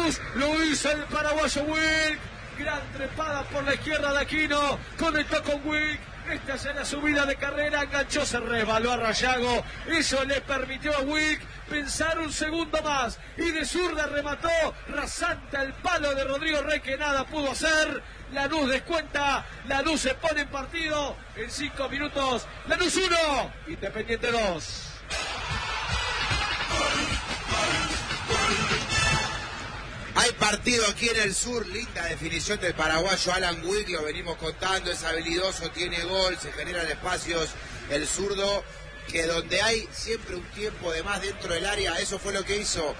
Lanús. Lo hizo el paraguayo Wilk. Gran trepada por la izquierda de Aquino. Conectó con Wilk. Esta es la subida de carrera, enganchó, se resbaló a Rayago. Eso le permitió a Wilk pensar un segundo más. Y de zurda remató rasante al palo de Rodrigo Rey, que nada pudo hacer. Lanús descuenta, Lanús se pone en partido. En 5 minutos, Lanús 1, Independiente 2. Hay partido aquí en el sur, linda definición del paraguayo Alan Wilk, lo venimos contando, es habilidoso, tiene gol, se generan espacios, el zurdo, que donde hay siempre un tiempo de más dentro del área, eso fue lo que hizo,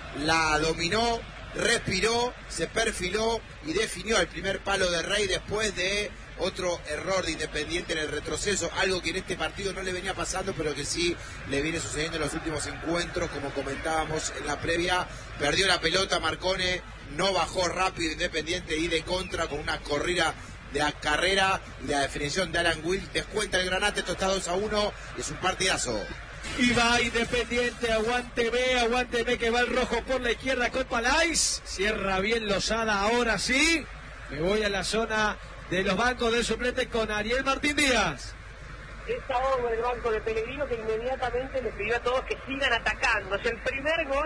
la dominó, respiró, se perfiló y definió al primer palo de Rey después de otro error de Independiente en el retroceso, algo que en este partido no le venía pasando, pero que sí le viene sucediendo en los últimos encuentros, como comentábamos en la previa. Perdió la pelota Marcone, no bajó rápido Independiente y de contra con una corrida de la carrera y la definición de Alan Wilk. Descuenta el Granate, esto está 2-1 y es un partidazo. Y va Independiente, aguante B, que va el rojo por la izquierda con Palais. Cierra bien Lozada, ahora sí. Me voy a la zona de los bancos del suplente con Ariel Martín Díaz. Esta obra del banco de Pellegrino que inmediatamente les pidió a todos que sigan atacando. Es el primer gol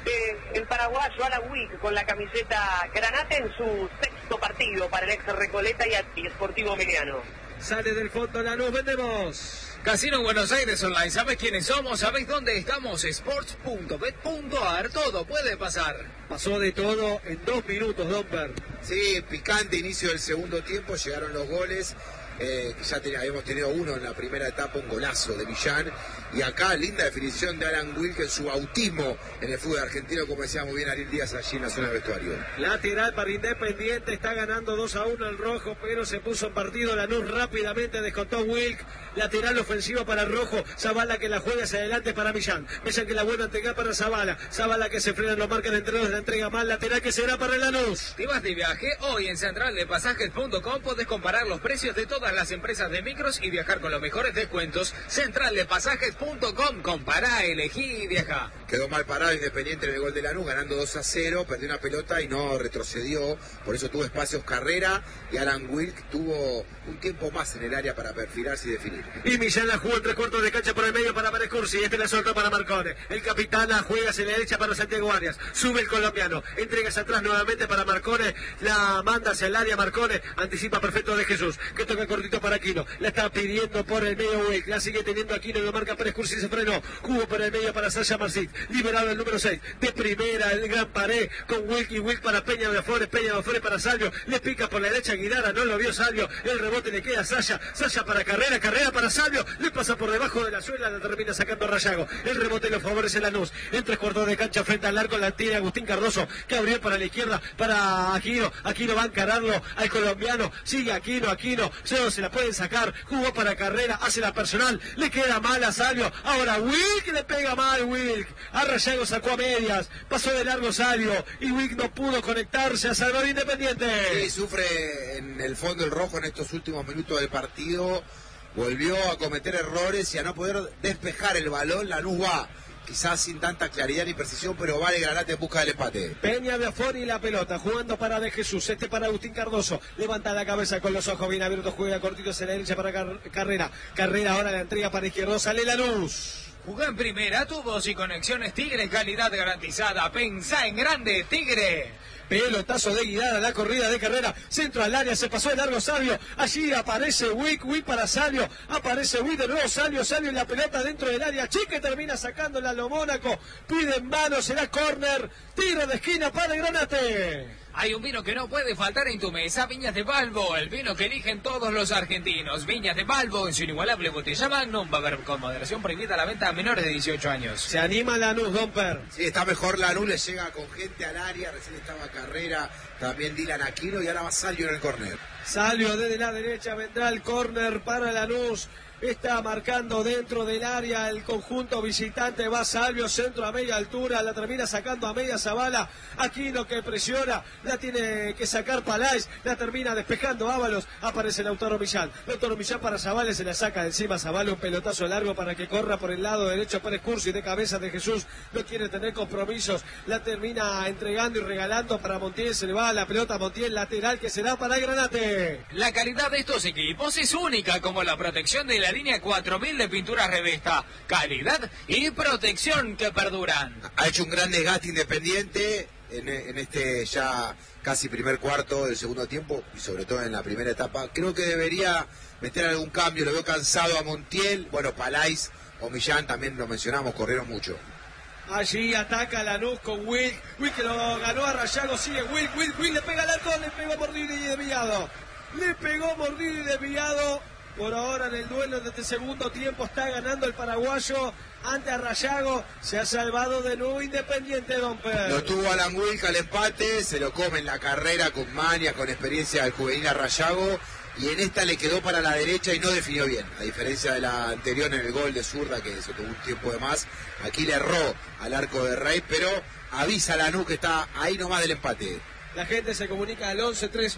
del paraguayo Alan Wilk con la camiseta Granate en su sexto partido para el ex Recoleta y Sportivo Emiliano. Sale del fondo Lanús, vendemos. Casino Buenos Aires Online, ¿sabes quiénes somos? ¿Sabéis dónde estamos? Sports.bet.ar, todo puede pasar. Pasó de todo en 2 minutos, Domper. Sí, picante inicio del segundo tiempo, llegaron los goles. Ya habíamos tenido uno en la primera etapa, un golazo de Millán, y acá linda definición de Alan Wilk en su bautismo en el fútbol argentino, como decía muy bien Ariel Díaz allí en la zona del vestuario. Lateral para Independiente, está ganando 2-1 el rojo, pero se puso en partido. Lanús rápidamente descontó Wilk. Lateral ofensivo para el rojo, Zavala que la juega hacia adelante para Millán, Millán que la vuelve a entregar para Zavala, Zavala que se frena, lo marca de entrenos, la entrega mal, lateral que será para el Lanús. ¿Te vas de viaje? Hoy en centraldepasajes.com podés comparar los precios de todas las empresas de micros y viajar con los mejores descuentos. Centraldepasajes.com, compará, elegí y viaja. Quedó mal parado Independiente en el gol de Lanús, ganando 2-0, perdió una pelota y no retrocedió, por eso tuvo espacios carrera, y Alan Wilk tuvo un tiempo más en el área para perfilarse y definir. Y Millán la jugó en 3/4 de cancha por el medio para Varescursi, este la soltó para Marcone. El capitán la juega hacia la derecha para Santiago Arias, sube el colombiano, entrega hacia atrás nuevamente para Marcone, la manda hacia el área Marcone, anticipa perfecto de Jesús, que toca cortito para Aquino, la está pidiendo por el medio Wilk, la sigue teniendo Aquino, lo marca Varescursi, se frenó, jugó por el medio para Sasha Marcit, liberado el número 6, de primera el gran pared con Wilk y Wilk para Peña de Flores para Salvio, le pica por la derecha Guidara, no lo vio Salvio, el rebote le queda a Sasha para Carrera para Salvio, le pasa por debajo de la suela, la termina sacando Rayago, el rebote lo favorece Lanús, en 3/4 de cancha frente al arco, la tira Agustín Cardoso, que abrió para la izquierda, para Aquino va a encararlo al colombiano, sigue Aquino, se la pueden sacar, jugó para Carrera, hace la personal, le queda mal a Salvio, ahora Wilk le pega mal, Wilk, a Rayago sacó a medias, pasó de largo Salvio, y Wilk no pudo conectarse a salvar Independiente. Sí, sufre en el fondo el rojo en estos últimos minutos del partido, volvió a cometer errores y a no poder despejar el balón. Lanús va, quizás sin tanta claridad ni precisión, pero vale Granate en busca del empate. Peña de afuera y la pelota, jugando para De Jesús, para Agustín Cardoso, levanta la cabeza con los ojos bien abiertos, juega cortito hacia la derecha para Carrera ahora la entrega para izquierdo, sale Lanús. Jugá en primera, tubos y conexiones Tigre, calidad garantizada, pensá en grande, Tigre. Pelotazo de Guidara, la corrida de Carrera, centro al área, se pasó de largo Salvio, allí aparece Wick para Salvio, aparece Wick de nuevo Salvio y la pelota dentro del área, Chique termina sacándola a lo Mónaco, pide en mano, será córner, tiro de esquina para el Granate. Hay un vino que no puede faltar en tu mesa, Viñas de Balbo, el vino que eligen todos los argentinos. Viñas de Balbo, en su inigualable botella Magnum, va a haber con moderación prohibida la venta a menores de 18 años. Se anima Lanús, Domper. Sí, está mejor Lanús, le llega con gente al área, recién estaba Carrera, también Dylan Aquino y ahora va Salvio en el córner. Salvio desde la derecha, vendrá el córner para Lanús. está marcando dentro del área el conjunto visitante. Va Salvio, centro a media altura, la termina sacando a media Zavala. Aquino que presiona, la tiene que sacar Palais, la termina despejando Ábalos. Aparece Lautaro Millán. Lautaro Millán para Zavala, se la saca de encima Zavala, un pelotazo largo para que corra por el lado derecho Pérez Cursi, de cabeza de Jesús. No quiere tener compromisos, la termina entregando y regalando para Montiel. Se le va la pelota a Montiel, lateral que se da para el Granate. La calidad de estos equipos es única, como la protección de la línea 4000 de pintura Revesta. Calidad y protección que perduran. Ha hecho un gran desgaste Independiente en este ya casi primer cuarto del segundo tiempo y sobre todo en la primera etapa. Creo que debería meter algún cambio. Lo veo cansado a Montiel. Bueno, Palais o Millán también lo mencionamos, corrieron mucho. Allí ataca Lanús con Wilk. Wilk que lo ganó a Rayago. Sigue Wilk le pega al arco. Le pegó mordido y desviado. Por ahora en el duelo de este segundo tiempo está ganando el paraguayo ante a Rayago. Se ha salvado de nuevo Independiente, don Pedro. Lo tuvo Alan Wilk al empate. Se lo come en la carrera con maña, con experiencia del juvenil a Rayago. Y en esta le quedó para la derecha y no definió bien. A diferencia de la anterior en el gol de zurda, que se tuvo un tiempo de más. Aquí le erró al arco de Rey, pero avisa a Lanús que está ahí nomás del empate. La gente se comunica al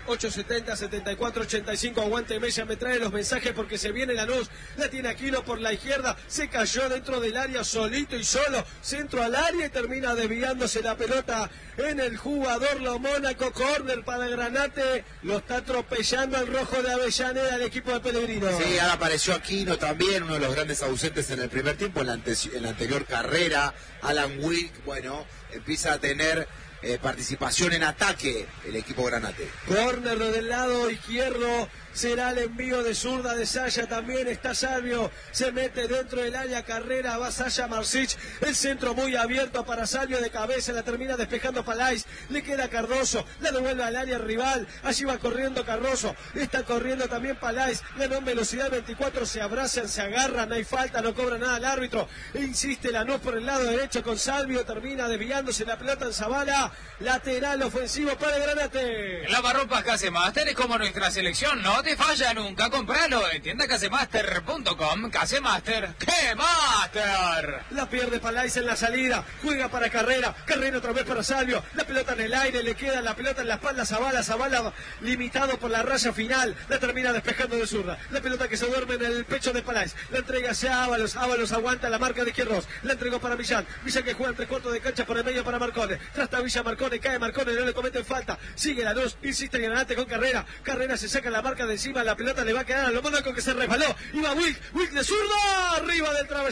11-3870-7485. Aguante Mella, me trae los mensajes porque se viene Lanús. La tiene Aquino por la izquierda. Se cayó dentro del área solito y solo. Centro al área y termina desviándose la pelota en el jugador Lo Mónaco. Córner para Granate. Lo está atropellando el rojo de Avellaneda, el equipo de Pellegrino. Sí, ahora apareció Aquino también, uno de los grandes ausentes en el primer tiempo. En la anterior carrera, Alan Wilk, bueno, empieza a tener participación en ataque el equipo Granate. Córner del lado izquierdo, será el envío de zurda de Saya, también está Salvio, se mete dentro del área, Carrera, va Saya Marsic, el centro muy abierto para Salvio de cabeza, la termina despejando Palais, le queda Cardoso, la devuelve al área rival, allí va corriendo Cardoso, está corriendo también Palais, ganó en velocidad 24, se abrazan, se agarran, no hay falta, no cobra nada el árbitro, insiste Lanús por el lado derecho con Salvio, termina desviándose la pelota en Zavala, lateral ofensivo para el Granate. Lavarropas Casemaster es como nuestra selección, no te falla nunca, compralo en tiendacasemaster.com. Casemaster, ¡qué master! La pierde Palais en la salida, juega para Carrera otra vez para Salvio, la pelota en el aire, le queda la pelota en la espalda a Zavala limitado por la raya final, la termina despejando de zurda, la pelota que se duerme en el pecho de Palais, la entrega hacia Ábalos aguanta la marca de Izquierdos, la entregó para Millán que juega en 3/4 de cancha por el medio para Marcone, trata Villa Marcone, cae Marcone, no le cometen falta, sigue la luz, insiste Granate con Carrera se saca la marca de encima, la pelota le va a quedar a Lo Mónaco que se resbaló, iba Wilk de zurda, arriba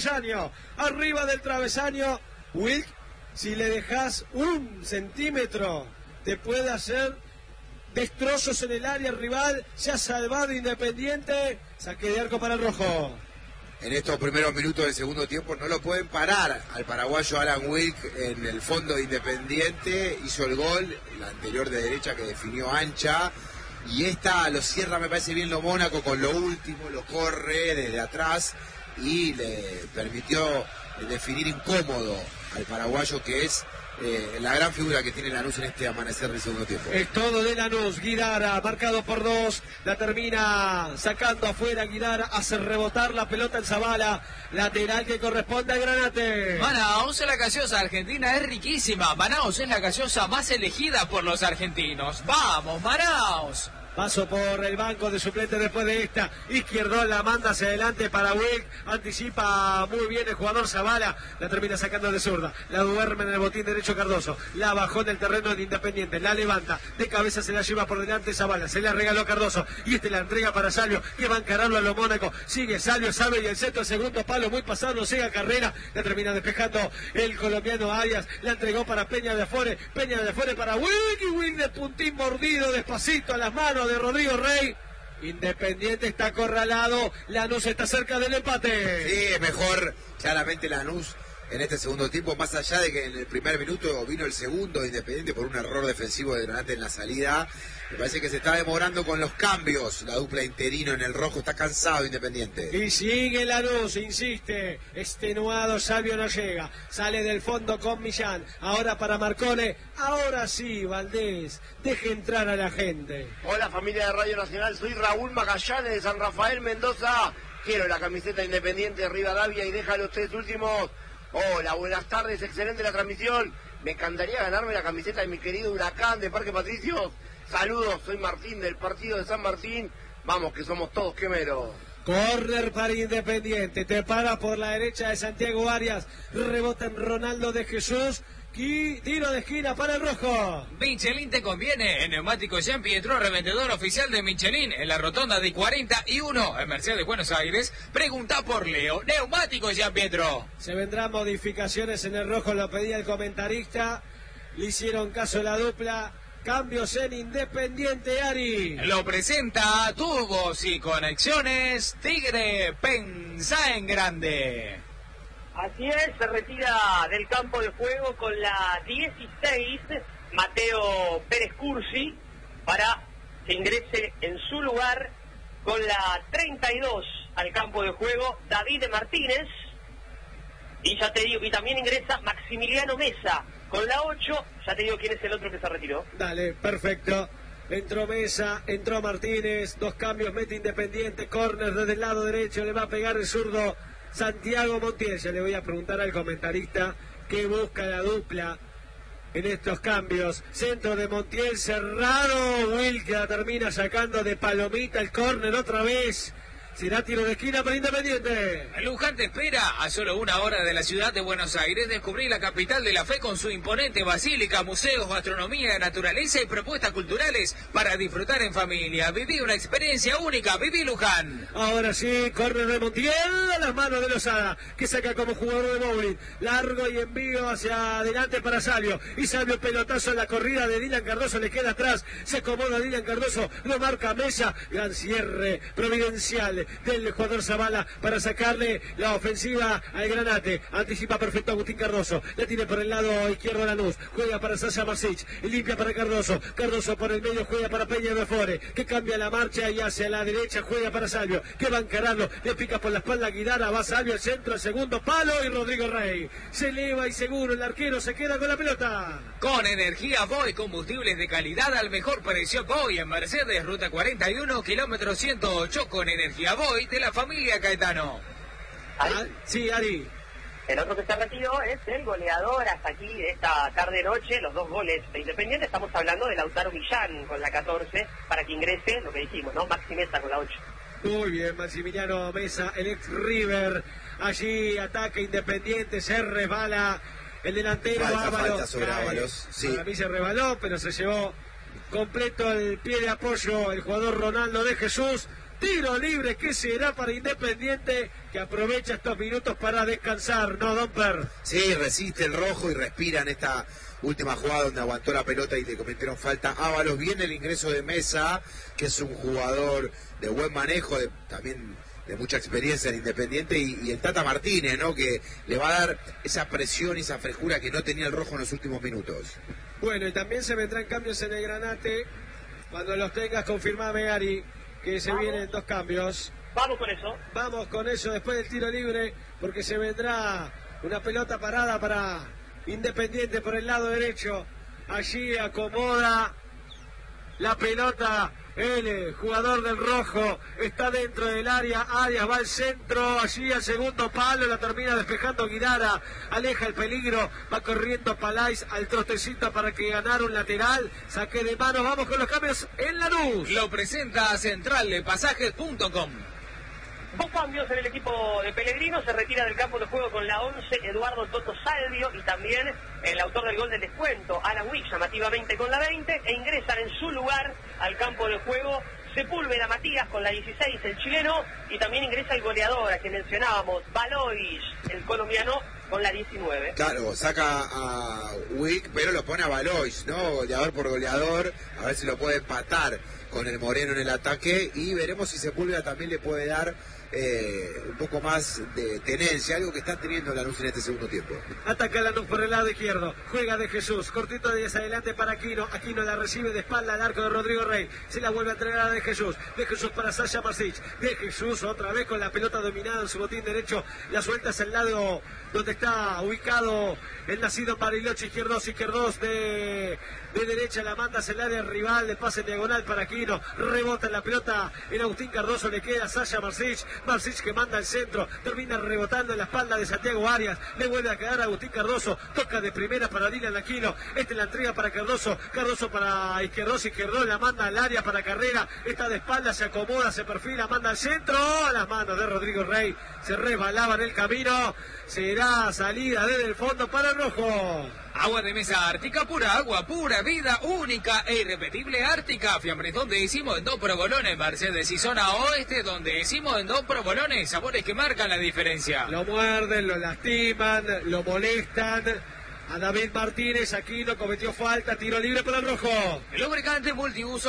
del travesaño, Wilk, si le dejas 1 centímetro, te puede hacer destrozos en el área rival, se ha salvado Independiente, saque de arco para el rojo. En estos primeros minutos del segundo tiempo no lo pueden parar al paraguayo Alan Wilk en el fondo de Independiente, hizo el gol, la anterior de derecha que definió ancha, y esta lo cierra, me parece bien Lo Mónaco con lo último, lo corre desde atrás y le permitió definir incómodo al paraguayo que es la gran figura que tiene Lanús en este amanecer del segundo tiempo. Es todo de Lanús, Guidara, marcado por 2, la termina sacando afuera Guidara, hace rebotar la pelota en Zavala, lateral que corresponde a Granate. Manaus, la gaseosa argentina es riquísima, Manaus es la gaseosa más elegida por los argentinos. ¡Vamos, Manaus! Paso por el banco de suplente después de esta. Izquierdo la manda hacia adelante para Wilk. Anticipa muy bien el jugador Zavala. La termina sacando de zurda. La duerme en el botín derecho Cardoso. La bajó en el terreno de Independiente. La levanta. De cabeza se la lleva por delante Zavala. Se la regaló Cardoso. Y la entrega para Salvio. Que va a encararlo a Lo Mónaco. Sigue Salvio y el centro, el segundo palo. Muy pasado. No llega Carrera. La termina despejando el colombiano Arias. La entregó para Peña de Afore. Peña de Afore para Wilk. Y Wilk de puntín mordido. Despacito a las manos de Rodrigo Rey. Independiente está acorralado, Lanús está cerca del empate. Sí, es mejor claramente Lanús en este segundo tiempo, más allá de que en el primer minuto vino el segundo de Independiente por un error defensivo de Granate en la salida. Me parece que se está demorando con los cambios. La dupla interino en el rojo está cansado Independiente. Y sigue Lanús, insiste. Extenuado, Salvio no llega. Sale del fondo con Millán. Ahora para Marcone. Ahora sí, Valdés. Deje entrar a la gente. Hola familia de Radio Nacional. Soy Raúl Magallanes de San Rafael, Mendoza. Quiero la camiseta Independiente de Rivadavia y deja los 3 últimos. Hola, buenas tardes, excelente la transmisión. Me encantaría ganarme la camiseta de mi querido Huracán de Parque Patricios. Saludos, soy Martín del partido de San Martín. Vamos, que somos todos quemeros. Córner para Independiente, te para por la derecha de Santiago Arias, rebota en Ronaldo de Jesús y tiro de esquina para el rojo. Michelin te conviene, en Neumáticos Jean Pietro, revendedor oficial de Michelin, en la rotonda de 41, en Mercedes, Buenos Aires. Pregunta por Leo, Neumáticos Jean Pietro. Se vendrán modificaciones en el rojo, lo pedía el comentarista, le hicieron caso a la dupla. Cambios en Independiente, Ari. Lo presenta Turbos y Conexiones Tigre, pensá en grande. Así es, se retira del campo de juego con la 16 Mateo Pérez Cursi para que ingrese en su lugar con la 32 al campo de juego David Martínez. Y ya te digo, y también ingresa Maximiliano Mesa con la 8, ya te digo quién es el otro que se retiró. Dale, perfecto. Entró Mesa, entró Martínez, 2 cambios, mete Independiente, córner desde el lado derecho, le va a pegar el zurdo Santiago Montiel. Ya le voy a preguntar al comentarista qué busca la dupla en estos cambios. Centro de Montiel, cerrado, Wilke termina sacando de palomita el córner otra vez. Será tiro de esquina para Independiente. Luján te espera. A solo 1 hora de la ciudad de Buenos Aires, descubrí la capital de la fe con su imponente basílica, museos, gastronomía, naturaleza y propuestas culturales para disfrutar en familia. Viví una experiencia única. Viví Luján. Ahora sí, córner de Montiel a las manos de Lozada, que saca como jugador de Bowling. Largo y envío hacia adelante para Salvio. Y Salvio pelotazo en la corrida de Dylan Cardoso, le queda atrás. Se acomoda Dylan Cardoso, lo marca Mesa. Gran cierre providencial del jugador Zavala para sacarle la ofensiva al Granate. Anticipa perfecto Agustín Cardoso, la tiene por el lado izquierdo Lanús, juega para Sasha Marsic, limpia para Cardoso, Cardoso por el medio juega para Peña de Fore, que cambia la marcha y hacia la derecha juega para Salvio, que va a encararlo, le pica por la espalda a Guidara, va Salvio al centro, al segundo palo y Rodrigo Rey se eleva y seguro el arquero se queda con la pelota. Con energía Voy, combustibles de calidad al mejor precio. Voy en Mercedes, ruta 41, kilómetro 108, con energía Voy de la familia Caetano. Sí, Ari. El otro que se retiró es el goleador hasta aquí de esta tarde-noche, los 2 goles de Independiente. Estamos hablando de Lautaro Millán con la 14 para que ingrese, lo que dijimos, ¿no? Maxi Mesa con la 8. Muy bien, Maximiliano Mesa, el ex River. Allí ataca Independiente, se resbala el delantero Falta sobre Ábalos. Sí. Para mí se rebaló, pero se llevó completo el pie de apoyo el jugador Ronaldo de Jesús. Tiro libre que será para Independiente, que aprovecha estos minutos para descansar, ¿no, Domper? Sí, resiste el rojo y respira en esta última jugada donde aguantó la pelota y le cometieron falta Ábalos. Viene el ingreso de Mesa, que es un jugador de buen manejo, también de mucha experiencia en Independiente, y el Tata Martínez, ¿no? Que le va a dar esa presión y esa frescura que no tenía el rojo en los últimos minutos. Bueno, y también se vendrán cambios en el Granate. Cuando los tengas, confirmame, Ari, que se vienen 2 cambios. Vamos con eso. Vamos con eso después del tiro libre, porque se vendrá una pelota parada para Independiente por el lado derecho. Allí acomoda la pelota el jugador del rojo, está dentro del área, Arias va al centro, allí al segundo palo, la termina despejando Guidara, aleja el peligro, va corriendo Palais al trostecito para que ganara un lateral, saque de manos, vamos con los cambios en Lanús. Lo presenta centraldepasajes.com. 2 cambios en el equipo de Pellegrino, se retira del campo de juego con la 11 Eduardo Toto Salvio y también el autor del gol del descuento, Alan Wick, llamativamente con la 20, e ingresan en su lugar al campo de juego Sepúlveda Matías con la 16, el chileno, y también ingresa el goleador, a quien mencionábamos, Valois, el colombiano, con la 19. Claro, saca a Wick, pero lo pone a Valois, ¿no? Goleador por goleador, a ver si lo puede empatar con el Moreno en el ataque, y veremos si Sepúlveda también le puede dar un poco más de tenencia, algo que está teniendo Lanús en este segundo tiempo. Ataca Lanús por el lado izquierdo, juega de Jesús, cortito de adelante para Aquino, Aquino la recibe de espalda al arco de Rodrigo Rey, se la vuelve a entregar a de Jesús para Sasha Marsic, de Jesús otra vez con la pelota dominada en su botín derecho, la suelta hacia el lado donde está ubicado el nacido Bariloche, izquierdos de derecha, la manda hacia el área rival, de pase diagonal para Aquino, rebota en la pelota en Agustín Cardoso, le queda Sasha Marsic, Marcich que manda al centro, termina rebotando en la espalda de Santiago Arias, le vuelve a quedar a Agustín Cardoso, toca de primera para Dylan Aquino, la entrega para Cardoso, Cardoso para Izquierdo, la manda al área para Carrera, está de espalda, se acomoda, se perfila, manda al centro, a las manos de Rodrigo Rey, se resbalaba en el camino, será salida desde el fondo para el rojo. Agua de mesa Ártica, pura agua, pura vida, única e irrepetible Ártica. Fiambretón de decimos en 2 provolones, Mercedes y zona oeste, donde decimos en 2 provolones, sabores que marcan la diferencia. Lo muerden, lo lastiman, lo molestan. A David Martínez, Aquino cometió falta, tiro libre para el rojo. El lubricante multiuso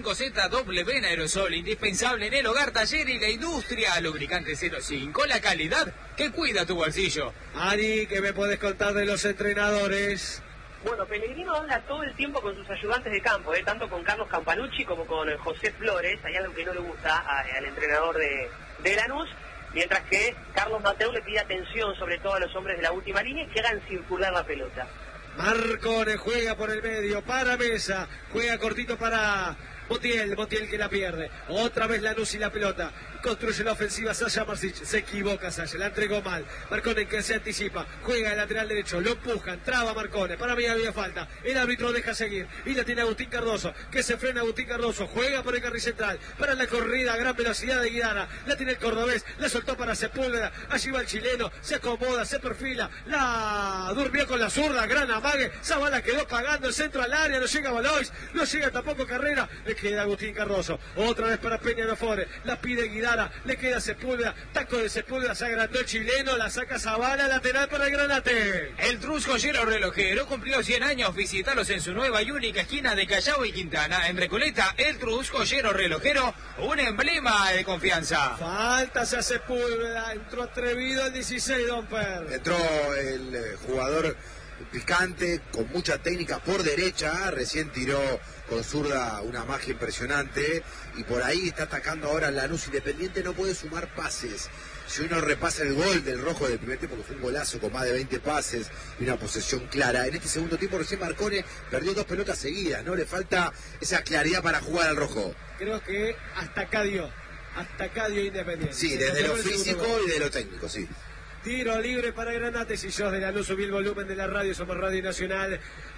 05ZW en aerosol, indispensable en el hogar, taller y la industria. Lubricante 05, la calidad que cuida tu bolsillo. Ari, ¿qué me podés contar de los entrenadores? Bueno, Pellegrino habla todo el tiempo con sus ayudantes de campo, tanto con Carlos Campanucci como con José Flores. Hay algo que no le gusta al entrenador de Lanús. Mientras que Carlos Mateu le pide atención sobre todo a los hombres de la última línea y que hagan circular la pelota. Marcone juega por el medio, para Mesa, juega cortito para Montiel que la pierde. Otra vez Lanús y la pelota. Construye la ofensiva Sasha Marcich. Se equivoca Sasha, la entregó mal. Marcone que se anticipa. Juega el lateral derecho. Lo empujan. Traba Marcone. Para mí había falta. El árbitro deja seguir. Y la tiene Agustín Cardoso. Que se frena Agustín Cardoso. Juega por el carril central. Para la corrida a gran velocidad de Guidara. La tiene el cordobés. La soltó para Sepúlveda. Allí va el chileno. Se acomoda. Se perfila. La durmió con la zurda. Gran amague. Zavala quedó pagando el centro al área. No llega Valois. No llega tampoco Carrera. Le queda Agustín Cardoso. Otra vez para Peña Nofore. La pide Guidara. Le queda Sepúlveda, taco de Sepúlveda, se agrandó el chileno, la saca Zavala, lateral para el Granate. El Trus Joyero Relojero cumplió 100 años, visítalos en su nueva y única esquina de Callao y Quintana. En Recoleta, el Trus Joyero Relojero, un emblema de confianza. Faltas a Sepúlveda, entró atrevido el 16, Domper. Entró el jugador picante, con mucha técnica por derecha, recién tiró con zurda una magia impresionante y por ahí está atacando ahora Lanús. Independiente no puede sumar pases. Si uno repasa el gol del rojo del primer tiempo, que fue un golazo con más de 20 pases y una posesión clara, en este segundo tiempo recién Marcone perdió 2 pelotas seguidas, ¿no? Le falta esa claridad para jugar al rojo. Creo que hasta acá dio Independiente. Sí, desde lo físico y de lo técnico, sí. Tiro libre para Granate. Si sos de Lanús, subí el volumen de la radio. Somos Radio Nacional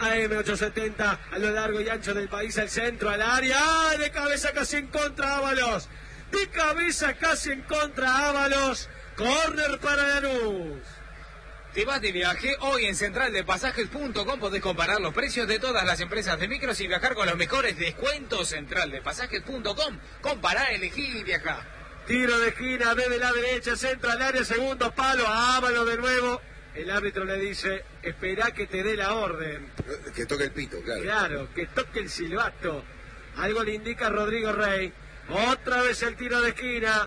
AM870 a lo largo y ancho del país, al centro, al área. ¡Ah! De cabeza casi en contra Ábalos. De cabeza casi en contra Ábalos. Córner para Lanús. Te vas de viaje, hoy en centraldepasajes.com podés comparar los precios de todas las empresas de micros y viajar con los mejores descuentos. Centraldepasajes.com, comparar, elegir y viajar. Tiro de esquina, desde la derecha, centro al área, segundo palo, Ábalos de nuevo. El árbitro le dice, esperá que te dé la orden. Que toque el pito, claro. Claro, que toque el silbato. Algo le indica Rodrigo Rey. Otra vez el tiro de esquina.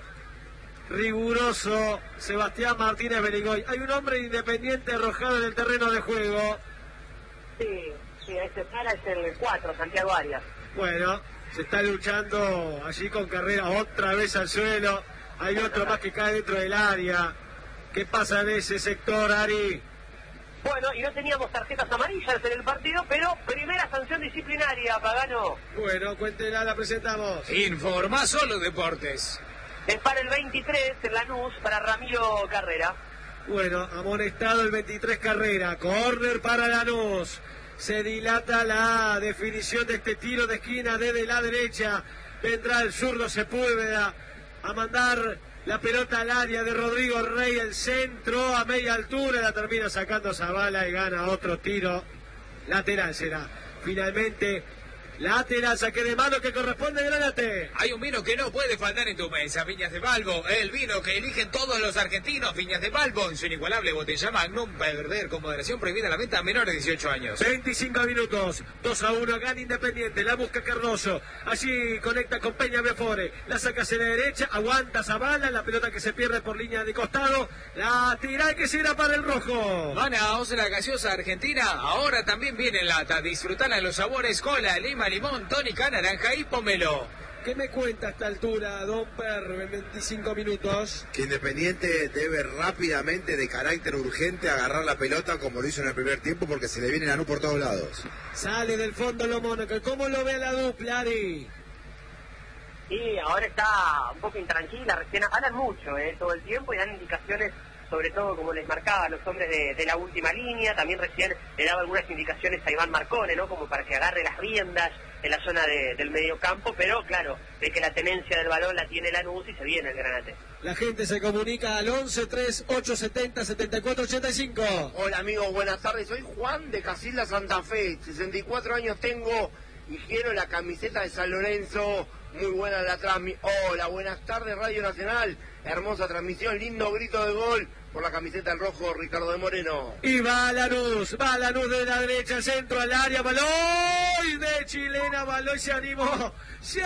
Riguroso Sebastián Martínez Beligoy. Hay un hombre Independiente arrojado en el terreno de juego. Sí, ese cara es el 4, Santiago Arias. Bueno, se está luchando allí con Carrera, otra vez al suelo. Hay otro más que cae dentro del área. ¿Qué pasa en ese sector, Ari? Bueno, y no teníamos tarjetas amarillas en el partido, pero primera sanción disciplinaria, Pagano. Bueno, cuéntela, la presentamos. Informa Solo Deportes. Es para el 23 en Lanús, para Ramiro Carrera. Bueno, amonestado el 23 Carrera. Córner para Lanús. Se dilata la definición de este tiro de esquina desde la derecha. Vendrá el zurdo Sepúlveda a mandar la pelota al área de Rodrigo Rey. El centro a media altura. La termina sacando Zavala y gana otro tiro. Lateral será. Finalmente, lateral, saque de mano que corresponde a Granate. Hay un vino que no puede faltar en tu mesa, Viñas de Balbo, el vino que eligen todos los argentinos. Viñas de Balbo, en su inigualable botella Magnum, perder con moderación, prohibida la venta a menores de 18 años. 25 minutos, 2-1, gana Independiente, la busca Cardoso, allí conecta con Peña Before, la saca hacia la derecha, aguanta Zavala, la pelota que se pierde por línea de costado, la tira que será para el rojo. Manaos, la gaseosa argentina, ahora también viene en lata, disfrutala los sabores cola, lima, limón, tónica, naranja y pomelo. ¿Qué me cuenta a esta altura, Don Per, en 25 minutos? Que Independiente debe rápidamente, de carácter urgente, agarrar la pelota como lo hizo en el primer tiempo, porque se le viene Lanús por todos lados. Sale del fondo lo Mónaco. ¿Cómo lo ve la dupla, Ari? Sí, ahora está un poco intranquila, recién hablan mucho todo el tiempo y dan indicaciones, sobre todo como les marcaba a los hombres de la última línea, también recién le daba algunas indicaciones a Iván Marcone, ¿no? Como para que agarre las riendas en la zona del mediocampo, pero claro, de que la tenencia del balón la tiene Lanús y se viene el Granate. La gente se comunica al 11-3870-7485. Hola amigos, buenas tardes. Soy Juan de Casilda, Santa Fe. 64 años tengo y quiero la camiseta de San Lorenzo. Muy buena la transmisión. Hola, buenas tardes Radio Nacional. Hermosa transmisión, lindo grito de gol por la camiseta del rojo Ricardo de Moreno. Y va Lanús de la derecha, centro al área, Valois de chilena, Valois se animó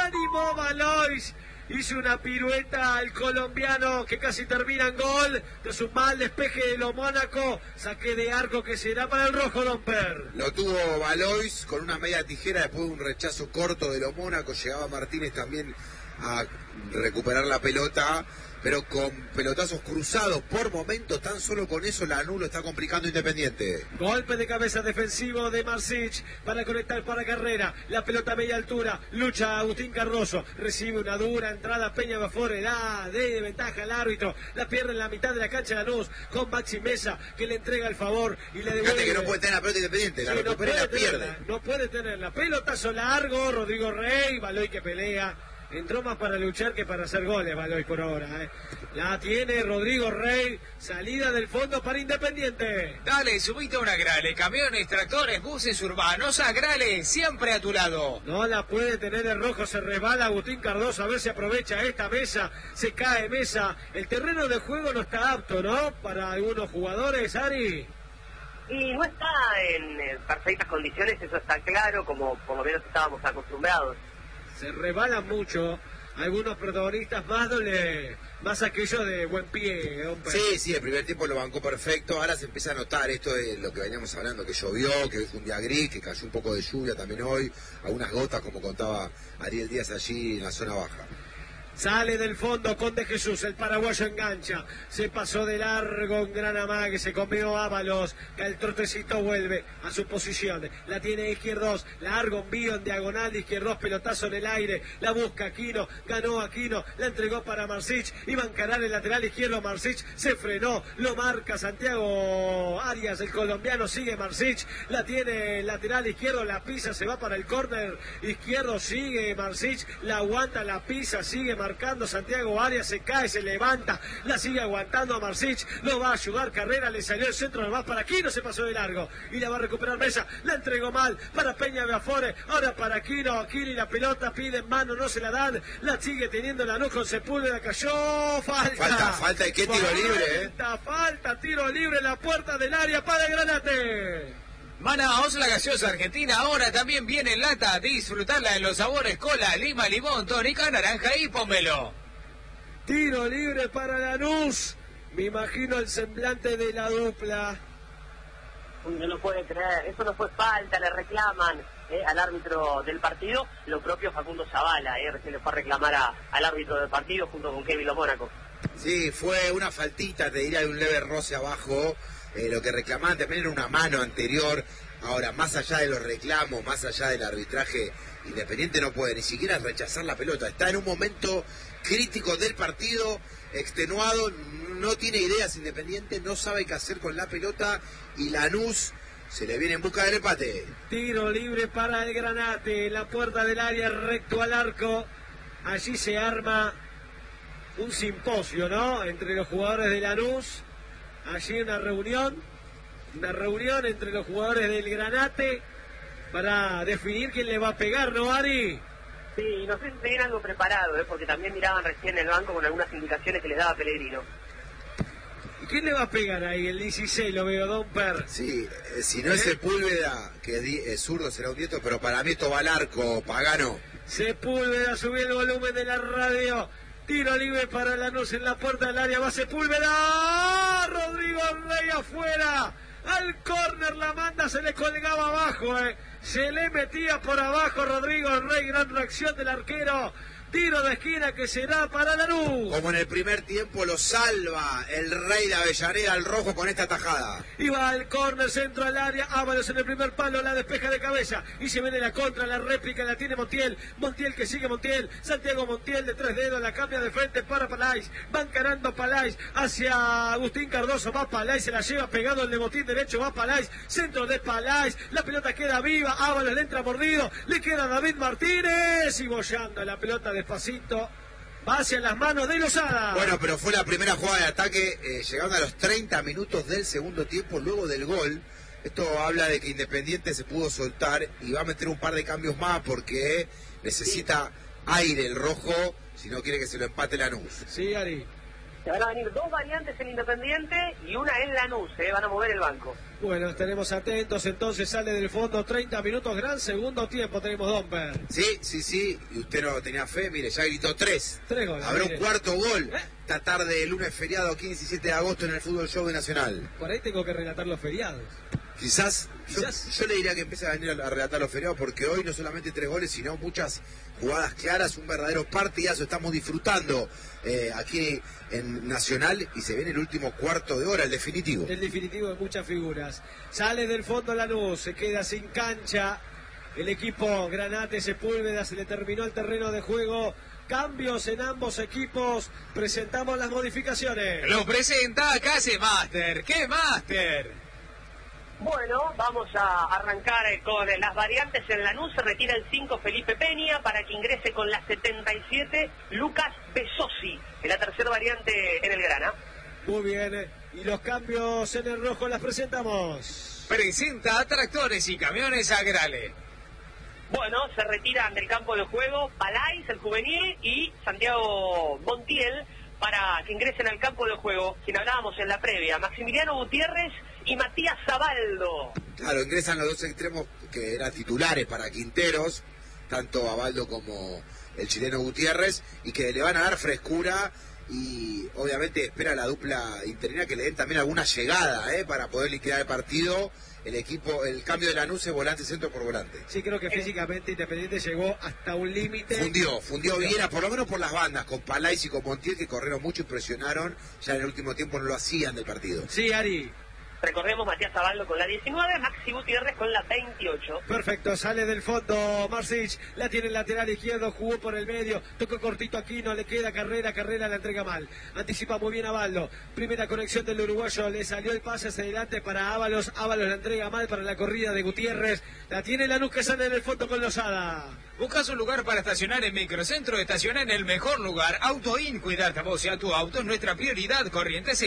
Valois. Hizo una pirueta el colombiano que casi termina en gol tras un mal despeje de lo Mónaco. Saque de arco que será para el rojo Domper. Lo tuvo Valois con una media tijera después de un rechazo corto de lo Mónaco. Llegaba Martínez también a recuperar la pelota, pero con pelotazos cruzados por momentos. Tan solo con eso Lanús lo está complicando Independiente. Golpe de cabeza defensivo de Marsic para conectar para Carrera. La pelota a media altura. Lucha Agustín Cardoso. Recibe una dura entrada Peña Bafore. Da de ventaja al árbitro. La pierde en la mitad de la cancha de Lanús con Maxi Mesa que le entrega el favor y le devuelve. Fíjate que no puede tener la pelota Independiente. La recupera y la pierde. No puede tenerla. Pelotazo largo. Rodrigo Rey. Baloy que pelea. Entró más para luchar que para hacer goles, Baloy, por ahora. La tiene Rodrigo Rey, salida del fondo para Independiente. Dale, subite a una Grale, camiones, tractores, buses urbanos, a Grale, siempre a tu lado. No la puede tener el rojo, se resbala Agustín Cardoso, a ver si aprovecha esta Mesa, se cae Mesa. El terreno de juego no está apto, ¿no? Para algunos jugadores, Ari. Y no está en perfectas condiciones, eso está claro, como por lo menos estábamos acostumbrados. Se rebalan mucho algunos protagonistas, más aquellos de buen pie. Sí, el primer tiempo lo bancó perfecto. Ahora se empieza a notar esto de lo que veníamos hablando, que llovió, que es un día gris, que cayó un poco de lluvia también hoy, algunas gotas como contaba Ariel Díaz allí en la zona baja. Sale del fondo con De Jesús, el paraguayo engancha, se pasó de largo en gran amague, se comió Ábalos, el trotecito vuelve a su posición, la tiene Izquierdos, largo envío en diagonal de Izquierdos, pelotazo en el aire, la busca Aquino, ganó Aquino, la entregó para Marsic, iba a encarar el lateral izquierdo, Marsic se frenó, lo marca Santiago Arias, el colombiano, sigue Marsic, la tiene el lateral izquierdo, la pisa, se va para el córner izquierdo, sigue Marsic, la aguanta, la pisa, sigue marcando Santiago Arias, se cae, se levanta, la sigue aguantando a Marsic, lo va a ayudar Carrera, le salió el centro nomás para Aquino, se pasó de largo y la va a recuperar Mesa, la entregó mal para Peña Beafore, ahora para Aquino y la pelota pide en mano, no se la dan, la sigue teniendo Lanús con Sepúlveda, cayó, falta, ¿y qué tiro libre? Falta, tiro libre en la puerta del área para el Granate. Manaos, la gaseosa argentina, ahora también viene en lata. Disfrutarla en los sabores cola, lima, limón, tónica, naranja y pomelo. Tiro libre para Lanús. Me imagino el semblante de la dupla. No lo puede creer, eso no fue falta, le reclaman al árbitro del partido. Lo propio Facundo Zavala, recién le fue a reclamar al árbitro del partido junto con Kevin Lo Mónaco. Sí, fue una faltita, te diría, de un leve roce abajo. Lo que reclamaban también era una mano anterior. Ahora, más allá de los reclamos, más allá del arbitraje, Independiente no puede ni siquiera rechazar la pelota. Está en un momento crítico del partido, extenuado, no tiene ideas Independiente, no sabe qué hacer con la pelota y Lanús se le viene en busca del empate. Tiro libre para el Granate, la puerta del área recto al arco. Allí se arma un simposio, ¿no? Entre los jugadores de Lanús. Allí una reunión entre los jugadores del Granate para definir quién le va a pegar, ¿no, Ari? Sí, no sé si tenían algo preparado, porque también miraban recién el banco con algunas indicaciones que les daba Pellegrino. ¿Y quién le va a pegar ahí? El 16 lo veo, Domper. Sí, si no es Sepúlveda, que es zurdo, será un nieto, pero para mí esto va al arco, Pagano. Sepúlveda, subí el volumen de la radio. Tiro libre para Lanús en la puerta del área, va Sepúlveda. Rodrigo Rey afuera. Al córner la manda, se le colgaba abajo, se le metía por abajo Rodrigo Rey, gran reacción del arquero Tiro de esquina que será para Lanús. Como en el primer tiempo lo salva el Rey de Avellaneda al rojo con esta tajada. Y va al córner, centro al área. Ábalos en el primer palo, la despeja de cabeza. Y se viene la contra, la réplica la tiene Montiel. Montiel que sigue Montiel. Santiago Montiel de 3 dedos, la cambia de frente para Palais. Va encarando Palais hacia Agustín Cardoso. Va Palais, se la lleva pegado el de botín derecho. Va Palais, centro de Palais. La pelota queda viva. Ábalos le entra mordido. Le queda David Martínez. Y bollando la pelota despacito. Va hacia las manos de Lozada. Bueno, pero fue la primera jugada de ataque, llegando a los 30 minutos del segundo tiempo, luego del gol. Esto habla de que Independiente se pudo soltar y va a meter un par de cambios más porque necesita aire el rojo, si no quiere que se lo empate Lanús. Sí, Ari. Se van a venir 2 variantes en Independiente y una en Lanús, van a mover el banco. Bueno, estaremos atentos, entonces sale del fondo 30 minutos, gran segundo tiempo tenemos, Domper. Sí, y usted no tenía fe, mire, ya gritó 3. 3 goles. Habrá mire. un cuarto gol esta tarde, lunes feriado, 15 y 17 de agosto en el Fútbol Show de Nacional. Por ahí tengo que relatar los feriados. Quizás. Yo le diría que empiece a venir a relatar los feriados porque hoy no solamente 3 goles, sino muchas jugadas claras, un verdadero partidazo. Estamos disfrutando aquí en Nacional y se viene el último cuarto de hora, el definitivo. El definitivo de muchas figuras. Sale del fondo Lanús, se queda sin cancha. El equipo Granate Sepúlveda, se le terminó el terreno de juego. Cambios en ambos equipos. Presentamos las modificaciones. Lo presenta Case Master. ¿Qué Master? Bueno, vamos a arrancar con las variantes. En Lanús se retira el 5 Felipe Peña para que ingrese con la 77 Lucas Besosi, en la tercera variante en el Grana. Muy bien, y los cambios en el rojo las presentamos. Presenta Tractores y Camiones Agrale. Bueno, se retiran del campo de juego Palais, el juvenil, y Santiago Montiel para que ingresen al campo de juego, quien hablábamos en la previa, Maximiliano Gutiérrez y Matías Zabaldo. Claro, ingresan los dos extremos que eran titulares para Quinteros, tanto Zabaldo como el chileno Gutiérrez, y que le van a dar frescura y obviamente espera la dupla interina que le den también alguna llegada para poder liquidar el partido. El equipo, el cambio de Lanús es volante centro por volante. Sí, creo que físicamente Independiente llegó hasta un límite. Fundió bien, por lo menos por las bandas, con Palais y con Montiel, que corrieron mucho y presionaron. Ya en el último tiempo no lo hacían del partido. Sí, Ari. Recordemos, Matías Zabaldo con la 19, Maxi Gutiérrez con la 28. Perfecto, sale del fondo Marsic, la tiene el lateral izquierdo, jugó por el medio, tocó cortito aquí, no le queda Carrera la entrega mal. Anticipa muy bien a Baldo. Primera conexión del uruguayo, le salió el pase hacia adelante para Ábalos la entrega mal para la corrida de Gutiérrez. La tiene Lanús que sale del fondo con Lozada. ¿Buscas un lugar para estacionar en Microcentro? Estaciona en el mejor lugar. AutoIn, cuidarte a vos y a tu auto es nuestra prioridad. Corrientes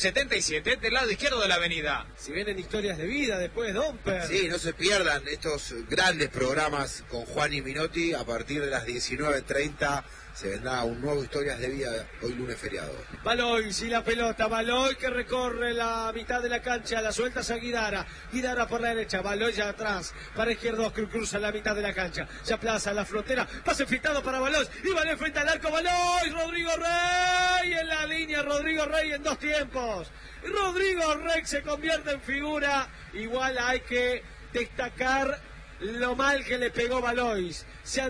677 del lado izquierdo de la avenida. Si vienen historias de vida después, Domper. Sí, no se pierdan estos grandes programas con Juan y Minotti. A partir de las 19:30 se vendrá un nuevo Historias de Vida, hoy lunes feriado. Baloy, y la pelota, Baloy que recorre la mitad de la cancha, la suelta a Guidara, Guidara por la derecha, Baloy ya atrás, para izquierdo, cruza la mitad de la cancha, se aplaza la frontera, pase filtrado para Baloy, y Baloy frente al arco, Baloy, Rodrigo Rey en la línea, Rodrigo Rey en 2 tiempos, Rodrigo Rey se convierte en figura, igual hay que destacar lo mal que le pegó Valois,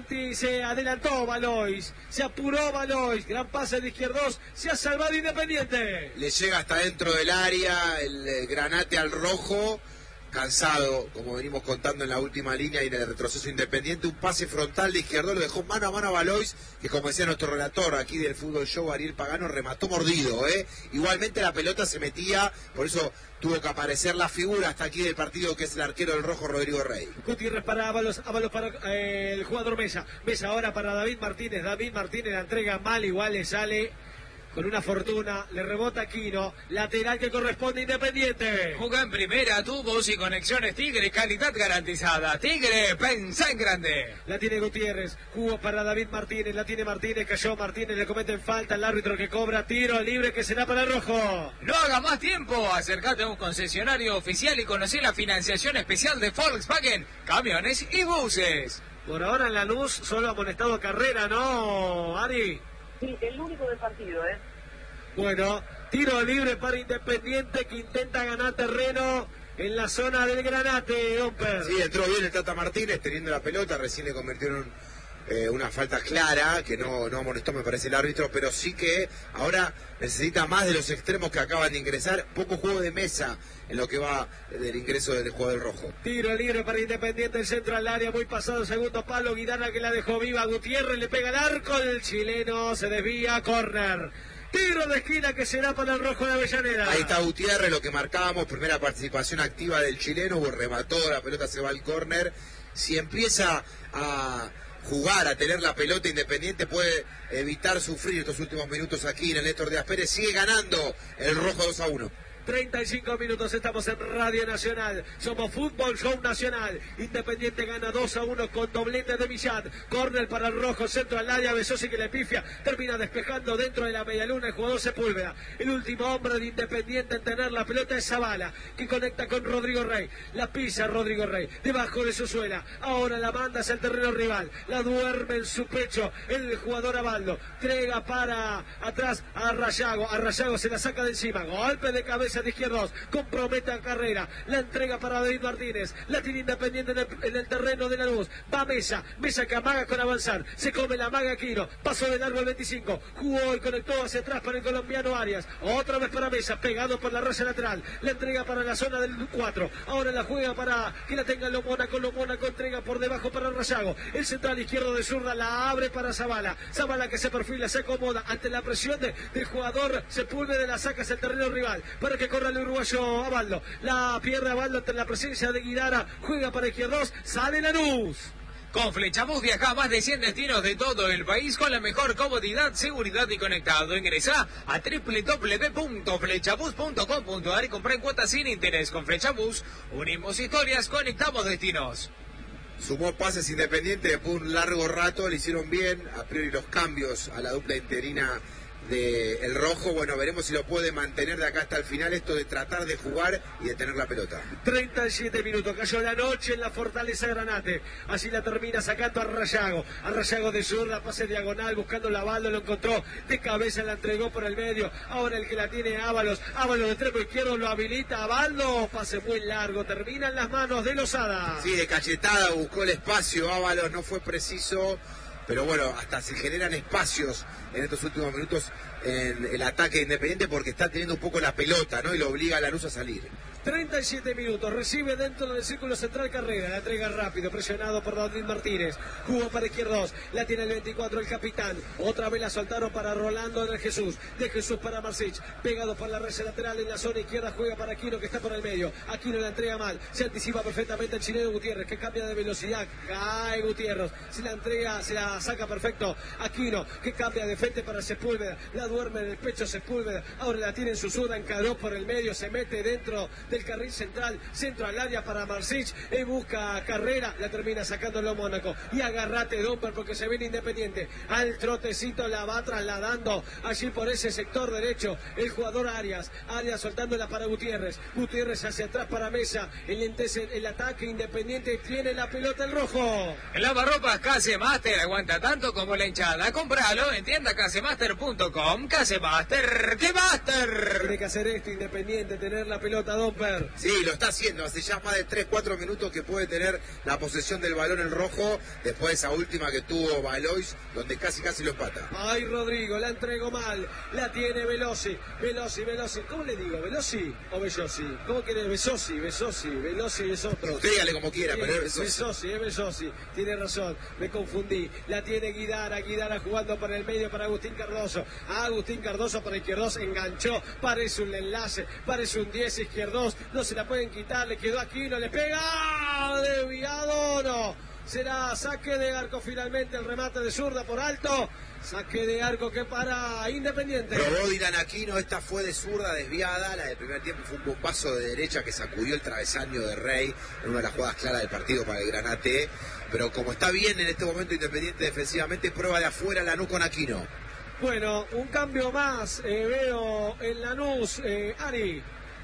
se adelantó Valois, se apuró Valois, gran pase de izquierdos, se ha salvado Independiente. Le llega hasta dentro del área el Granate al rojo, cansado, como venimos contando en la última línea y en el retroceso Independiente, un pase frontal de izquierdo, lo dejó mano a mano a Valois, que como decía nuestro relator aquí del Fútbol Show, Ariel Pagano, remató mordido, Igualmente la pelota se metía, por eso tuvo que aparecer la figura hasta aquí del partido, que es el arquero del rojo, Rodrigo Rey. Gutiérrez para Ábalos para el jugador Mesa ahora para David Martínez la entrega mal, igual le sale con una fortuna, le rebota Aquino, lateral que corresponde a Independiente. Juega en primera, tubos y conexiones Tigre, calidad garantizada. Tigre, pensá en grande. La tiene Gutiérrez, jugó para David Martínez, la tiene Martínez, cayó Martínez, le cometen falta, el árbitro que cobra tiro libre que será para el rojo. No haga más tiempo, acércate a un concesionario oficial y conocí la financiación especial de Volkswagen, camiones y buses. Por ahora en Lanús solo ha amonestado Carrera, ¿no, Ari? Sí, el único del partido, Bueno, tiro libre para Independiente que intenta ganar terreno en la zona del Granate, Domper. Sí, entró bien el Tata Martínez teniendo la pelota, recién le convirtieron una falta clara, que no amonestó me parece el árbitro, pero sí que ahora necesita más de los extremos que acaban de ingresar, poco juego de mesa en lo que va del ingreso del jugador rojo. Tiro libre para Independiente, el centro al área, muy pasado el segundo palo, Guidana que la dejó viva, Gutiérrez le pega el arco, el chileno se desvía, córner. Tiro de esquina que será para el rojo de Avellaneda. Ahí está Gutiérrez, lo que marcábamos, primera participación activa del chileno, remató, la pelota se va al córner. Si empieza a jugar, a tener la pelota, Independiente puede evitar sufrir estos últimos minutos aquí en el Héctor Díaz Pérez. Sigue ganando el rojo 2-1. 35 minutos, estamos en Radio Nacional, somos Fútbol Show Nacional. Independiente gana 2-1 con doblete de Millat, córner para el rojo, centro al área, Besosi que le pifia, termina despejando dentro de la medialuna el jugador Sepúlveda. El último hombre de Independiente en tener la pelota es Zavala, que conecta con Rodrigo Rey, la pisa Rodrigo Rey, debajo de su suela, ahora la manda hacia el terreno rival, la duerme en su pecho el jugador Abaldo, entrega para atrás a Rayago se la saca de encima, golpe de cabeza de izquierdos, compromete a Carrera, la entrega para David Martínez, la tiene Independiente en el terreno de la luz, va Mesa que amaga con avanzar, se come la maga Quiro, pasó de largo el 25, jugó y conectó hacia atrás para el colombiano Arias, otra vez para Mesa, pegado por la raya lateral, la entrega para la zona del 4, ahora la juega para que la tenga Lomónaco entrega por debajo para Rayago, el central izquierdo de zurda la abre para Zavala que se perfila, se acomoda ante la presión del jugador Sepúlveda, la saca hacia el terreno rival, para que corra el uruguayo Abaldo, la pierde Abaldo ante la presencia de Guidara, juega para izquierdos, sale Lanús. Con Flechabús viaja a más de 100 destinos de todo el país con la mejor comodidad, seguridad y conectado. Ingresá a www.flechabús.com.ar y comprá en cuotas sin interés. Con Flechabús unimos historias, conectamos destinos. Sumó pases Independiente después de un largo rato, le hicieron bien, a priori los cambios a la dupla interina del rojo, bueno, veremos si lo puede mantener de acá hasta el final, esto de tratar de jugar y de tener la pelota. 37 minutos, cayó la noche en la Fortaleza Granate, así la termina sacando a Rayago de zurda, pase diagonal, buscando la Abaldo, lo encontró, de cabeza la entregó por el medio, ahora el que la tiene Ábalos de extremo izquierdo lo habilita, Abaldo, pase muy largo, termina en las manos de Lozada. Sí, de cachetada buscó el espacio, Ábalos no fue preciso, pero bueno, hasta se generan espacios en estos últimos minutos en el ataque Independiente porque está teniendo un poco la pelota, ¿no? Y lo obliga a Lanús a salir. 37 minutos, recibe dentro del círculo central Carrera, la entrega rápido, presionado por David Martínez, jugó para izquierdos, la tiene el 24 el capitán, otra vez la soltaron para Rolando de Jesús para Marsic, pegado por la red lateral en la zona izquierda, juega para Aquino que está por el medio, Aquino la entrega mal, se anticipa perfectamente el chileno Gutiérrez que cambia de velocidad, cae Gutiérrez, se la entrega, se la saca perfecto, Aquino que cambia de frente para Sepúlveda, la duerme en el pecho Sepúlveda, ahora la tiene en su zurda, encaró por el medio, se mete dentro del carril central, centro al área para Marsic, busca Carrera, la termina sacándolo Mónaco, y agarrate Domper porque se viene Independiente, al trotecito la va trasladando allí por ese sector derecho, el jugador Arias soltándola para Gutiérrez hacia atrás para Mesa, el ataque Independiente tiene la pelota el rojo. El lavarropas Casemaster aguanta tanto como la hinchada, compralo en tienda casemaster.com, Casemaster, ¡qué master! Tiene que hacer esto Independiente, tener la pelota Domper. Sí, lo está haciendo, hace ya más de 3-4 minutos que puede tener la posesión del balón el rojo, después de esa última que tuvo Valois, donde casi lo empata. Ay, Rodrigo, la entregó mal, la tiene Velosi, ¿cómo le digo? ¿Velosi o Bellosi? ¿Cómo quiere? Velosi es otro. Dígale como quiera, sí, pero es Velosi, tiene razón, me confundí, la tiene Guidara jugando por el medio para Agustín Cardoso para izquierdos, enganchó, parece un enlace, parece un 10 izquierdos, no se la pueden quitar, le quedó Aquino, le pega, desviado, no, será saque de arco finalmente, el remate de zurda por alto, saque de arco que para Independiente. Probó Dylan Aquino, esta fue de zurda desviada, la del primer tiempo fue un bombazo de derecha que sacudió el travesaño de Rey, en una de las jugadas claras del partido para el Granate, pero como está bien en este momento Independiente defensivamente, prueba de afuera Lanús con Aquino. Bueno, un cambio más, veo en Lanús, Ari.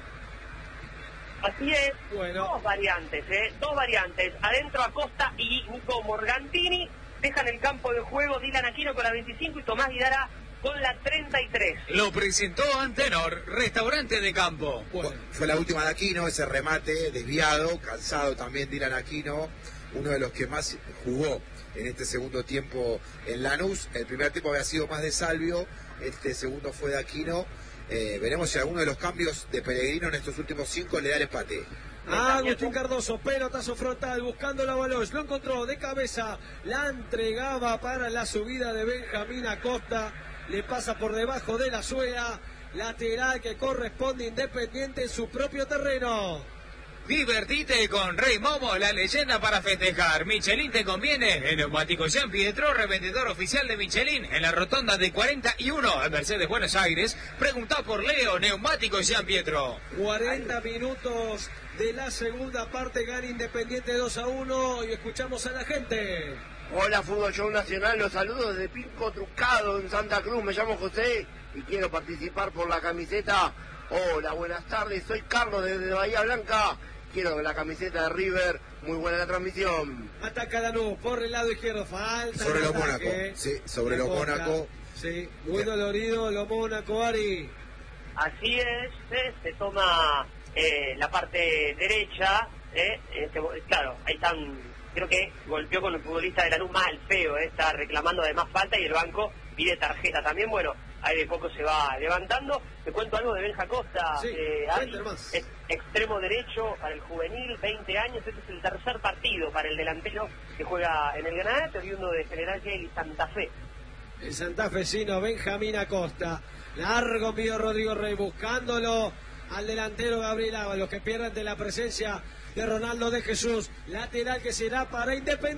Así es, bueno. Dos variantes. Adentro Acosta y Nico Morgantini. Dejan el campo de juego Dylan Aquino con la 25 y Tomás Guidara con la 33. Lo presentó Antenor, restaurante de campo. Bueno, fue la última de Aquino, ese remate desviado, cansado también Dylan Aquino. uno de los que más jugó en este segundo tiempo en Lanús. El primer tiempo había sido más de Salvio, este segundo fue de Aquino. Veremos si alguno de los cambios de Pellegrino en estos últimos 5 le da el empate. Agustín Cardoso, pelotazo frontal, buscando la Baloch, lo encontró de cabeza, la entregaba para la subida de Benjamín Acosta, le pasa por debajo de la suela, lateral que corresponde Independiente en su propio terreno. Divertite con Rey Momo, la leyenda para festejar. Michelin te conviene. El neumático Jean Pietro, revendedor oficial de Michelin, en la rotonda de 41 en Mercedes, Buenos Aires. Preguntá por Leo, neumático Jean Pietro. 40 minutos de la segunda parte, gana Independiente 2-1 y escuchamos a la gente. Hola, Fútbol Show Nacional, los saludos desde Pinco Trucado en Santa Cruz. Me llamo José y quiero participar por la camiseta. Hola, buenas tardes, soy Carlos desde Bahía Blanca. Quiero la camiseta de River, muy buena la transmisión. Ataca Lanús por el lado izquierdo, falta. Sobre los Mónaco, sí, sobre los Mónaco. Sí, muy dolorido los Mónaco, Ari. Así es, se toma la parte derecha, claro, ahí están, creo que golpeó con el futbolista de Lanús mal, feo, está reclamando además falta y el banco pide tarjeta también, bueno. Ahí de poco se va levantando. Te cuento algo de Benja Costa. Sí, es extremo derecho para el juvenil, 20 años. Este es el tercer partido para el delantero que juega en el Granate, oriundo de General Kelly, Santa Fe. El santafesino Benjamín Acosta. Largo pidió Rodrigo Rey buscándolo al delantero Gabriel Ábalos, que pierde ante la presencia de Ronaldo de Jesús. Lateral que será para Independiente.